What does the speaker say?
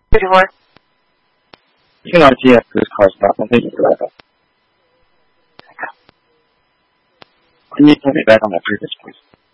Anymore. Hang on, GS, this car stop. Thank you for that. Can you put me back on my previous place?